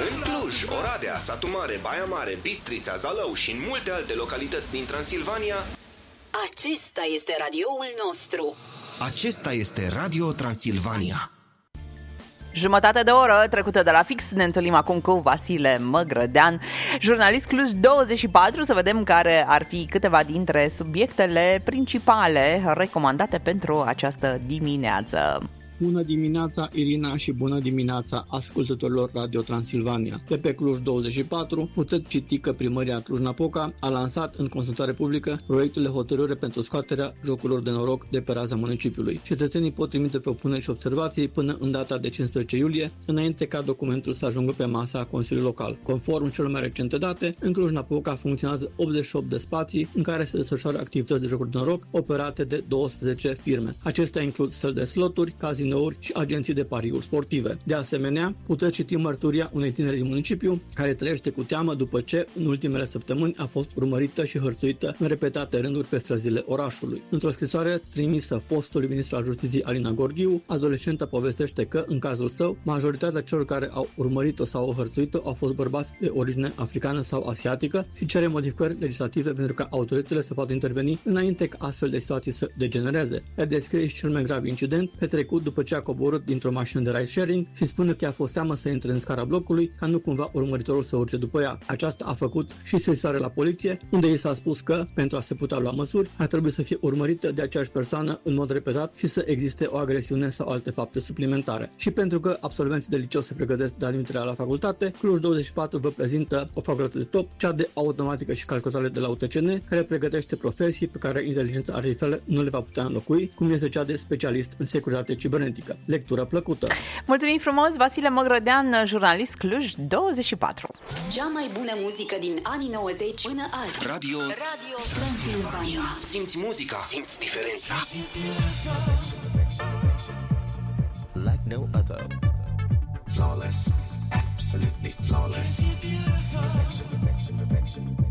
În Cluj, Oradea, Satu Mare, Baia Mare, Bistrița, Zalău și în multe alte localități din Transilvania. Acesta este radioul nostru. Acesta este Radio Transilvania. Jumătate de oră trecută de la fix, ne întâlnim acum cu Vasile Măgrădean, jurnalist Cluj 24, să vedem care ar fi câteva dintre subiectele principale recomandate pentru această dimineață. Bună dimineața, Irina, și bună dimineața ascultătorilor Radio Transilvania. De pe Cluj 24 puteți citi că Primăria Cluj-Napoca a lansat în consultare publică proiectul de hotărâre pentru scoaterea jocurilor de noroc de pe raza municipiului. Cetățenii pot trimite propuneri și observații până în data de 15 iulie, înainte ca documentul să ajungă pe masa Consiliului Local. Conform celor mai recente date, în Cluj-Napoca funcționează 88 de spații în care se desfășoară activități de jocuri de noroc operate de 12 firme. Acestea includ săli de sloturi, cazinouri și agenții de pariuri sportive. De asemenea, puteți citi mărturia unei tinere din municipiu care trăiește cu teamă după ce în ultimele săptămâni a fost urmărită și hărțuită în repetate rânduri pe străzile orașului. Într-o scrisoare trimisă fostului ministru al Justiției Alina Gorghiu, adolescenta povestește că, în cazul său, majoritatea celor care au urmărit-o sau au hărțuit-o au fost bărbați de origine africană sau asiatică și cere modificări legislative pentru ca autoritățile să poată interveni înainte ca astfel de situații să degenereze. Ea descrie și cel mai grav incident petrecut după ce a coborât dintr-o mașină de ride-sharing și spune că a fost teamă să intre în scara blocului ca nu cumva urmăritorul să urce după ea. Aceasta a făcut și sesizare la poliție, unde i s-a spus că, pentru a se putea lua măsuri, ar trebui să fie urmărită de aceeași persoană în mod repetat și să existe o agresiune sau alte fapte suplimentare. Și pentru că absolvenții de liceu se pregătesc de admiterea la facultate, Cluj 24 vă prezintă o facultate de top, cea de automatică și calculatoare de la UTCN, care pregătește profesii pe care inteligența artificială nu le va putea înlocui, cum este cea de specialist în securitate cibernetică. Lectură plăcută! Mulțumim frumos, Vasile Măgrădean, jurnalist Cluj 24. Cea mai bună muzică din anii 90 până azi. Radio Transilvania. Simți muzica, simți diferența. Like no other. Flawless, absolutely flawless. Perfection, perfection, perfection.